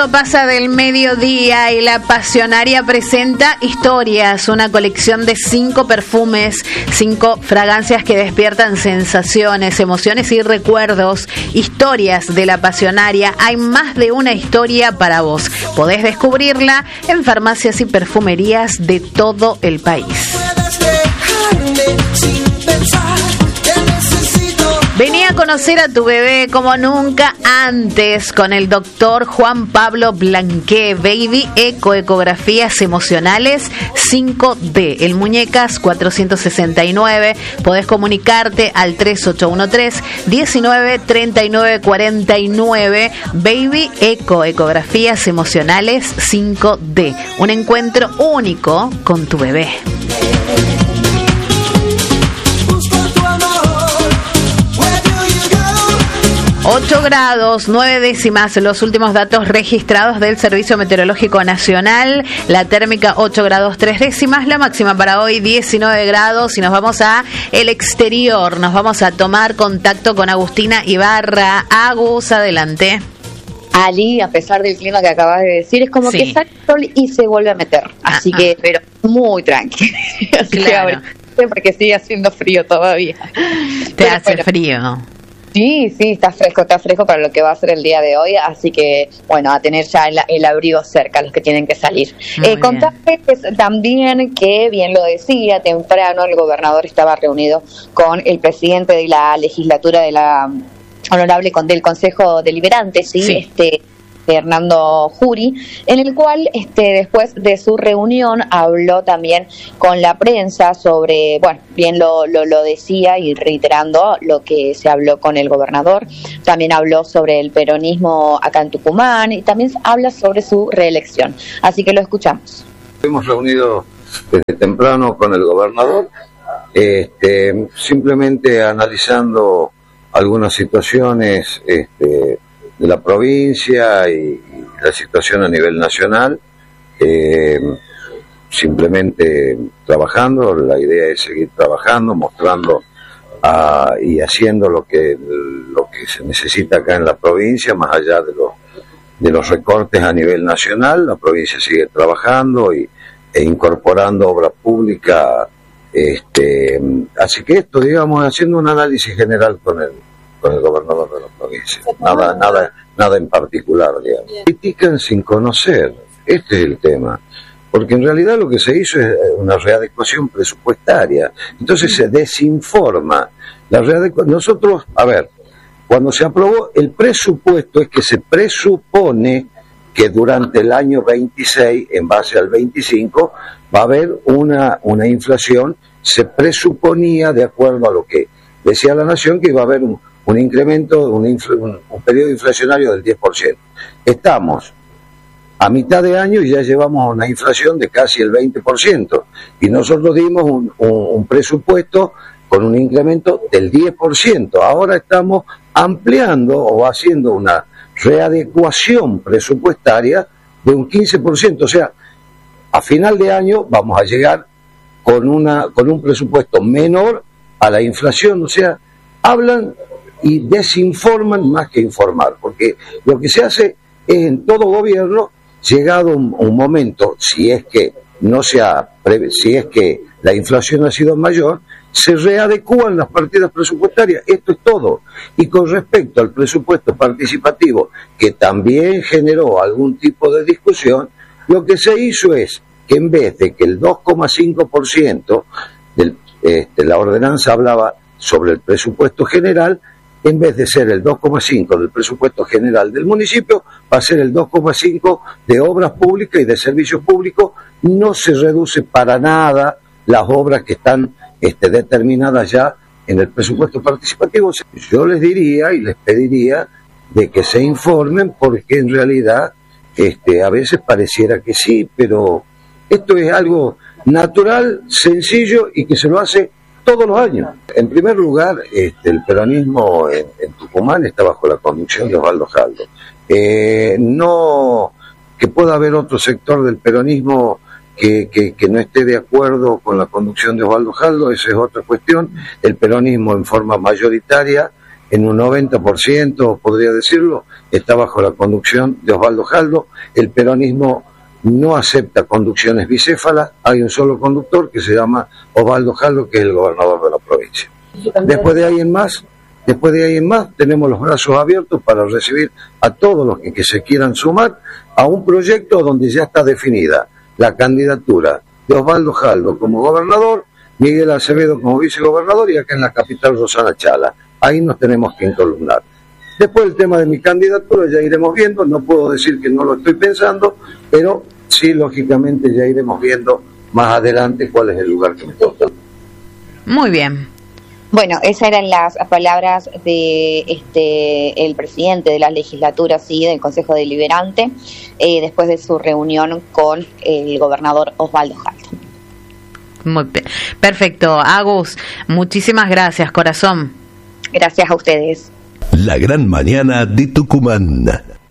minuto pasa del mediodía y la Pasionaria presenta Historias, una colección de 5 perfumes, 5 fragancias que despiertan sensaciones, emociones y recuerdos. Historias de la Pasionaria. Hay más de una historia para vos. Podés descubrirla en farmacias y perfumerías de todo el país. Vení a conocer a tu bebé como nunca antes con el doctor Juan Pablo Blanqué, Baby Eco, ecografías emocionales 5D, el Muñecas 469. Podés comunicarte al 3813-193949. Baby Eco, ecografías emocionales 5D, un encuentro único con tu bebé. 8 grados, 9 décimas, los últimos datos registrados del Servicio Meteorológico Nacional. La térmica 8 grados 3 décimas, la máxima para hoy 19 grados. Y nos vamos a el exterior, nos vamos a tomar contacto con Agustina Ibarra. Agus, adelante. Ali, a pesar del clima que acabas de decir, es como que sale el sol y se vuelve a meter. Así que, pero muy tranquilo. Claro. Porque sigue haciendo frío todavía. Te hace frío. Sí, está fresco para lo que va a ser el día de hoy, así que, bueno, a tener ya el abrigo cerca, los que tienen que salir. Contarles también que, bien lo decía, temprano el gobernador estaba reunido con el presidente de la legislatura de la Honorable del Consejo Deliberante, ¿sí? Hernando Jury, en el cual después de su reunión habló también con la prensa sobre, bueno, bien lo decía y reiterando lo que se habló con el gobernador, también habló sobre el peronismo acá en Tucumán y también habla sobre su reelección, así que lo escuchamos. Hemos reunido desde temprano con el gobernador, simplemente analizando algunas situaciones de la provincia y la situación a nivel nacional, simplemente trabajando. La idea es seguir trabajando, mostrando y haciendo lo que se necesita acá en la provincia, más allá de los recortes a nivel nacional. La provincia sigue trabajando e incorporando obra pública, así que digamos, haciendo un análisis general con el gobernador de la provincia, nada en particular, digamos. Critican sin conocer, este es el tema, porque en realidad lo que se hizo es una readecuación presupuestaria, entonces se desinforma. Nosotros, cuando se aprobó el presupuesto es que se presupone que durante el año 26, en base al 25, va a haber una inflación. Se presuponía, de acuerdo a lo que decía la Nación, que iba a haber un incremento, un periodo inflacionario del 10%. Estamos a mitad de año y ya llevamos una inflación de casi el 20%. Y nosotros dimos un presupuesto con un incremento del 10%. Ahora estamos ampliando o haciendo una readecuación presupuestaria de un 15%. O sea, a final de año vamos a llegar con un presupuesto menor a la inflación. O sea, hablan y desinforman más que informar, porque lo que se hace es en todo gobierno, llegado un momento, si es que la inflación ha sido mayor, se readecúan las partidas presupuestarias. Esto es todo. Y con respecto al presupuesto participativo, que también generó algún tipo de discusión, lo que se hizo es que en vez de que el 2,5% la ordenanza hablaba sobre el presupuesto general, en vez de ser el 2,5 del presupuesto general del municipio, va a ser el 2,5 de obras públicas y de servicios públicos. No se reduce para nada las obras que están determinadas ya en el presupuesto participativo. Yo les diría y les pediría de que se informen, porque en realidad a veces pareciera que sí, pero esto es algo natural, sencillo y que se lo hace todos los años. En primer lugar, el peronismo en Tucumán está bajo la conducción de Osvaldo Jaldo. No que pueda haber otro sector del peronismo que no esté de acuerdo con la conducción de Osvaldo Jaldo, esa es otra cuestión. El peronismo en forma mayoritaria en un 90%, podría decirlo, está bajo la conducción de Osvaldo Jaldo. El peronismo no acepta conducciones bicéfalas, hay un solo conductor que se llama Osvaldo Jaldo, que es el gobernador de la provincia. Después de ahí en más, tenemos los brazos abiertos para recibir a todos los que se quieran sumar a un proyecto donde ya está definida la candidatura de Osvaldo Jaldo como gobernador, Miguel Acevedo como vicegobernador y acá en la capital Rosana Chala. Ahí nos tenemos que encolumnar. Después el tema de mi candidatura ya iremos viendo, no puedo decir que no lo estoy pensando, pero sí, lógicamente ya iremos viendo más adelante cuál es el lugar que me toca. Muy bien. Bueno, esas eran las palabras de el presidente de la legislatura, sí, del Consejo Deliberante, después de su reunión con el gobernador Osvaldo Jaldo. Muy bien. Perfecto. Agus, muchísimas gracias, corazón. Gracias a ustedes. La gran mañana de Tucumán.